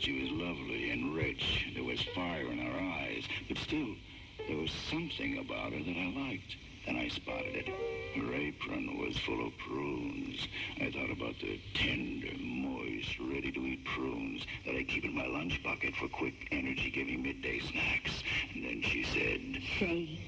She was lovely and rich. There was fire in her eyes. But still, there was something about her that I liked. Then I spotted it. Her apron was full of prunes. I thought about the tender, moist, ready-to-eat prunes that I keep in my lunch bucket for quick, energy-giving midday snacks. And then she said, Say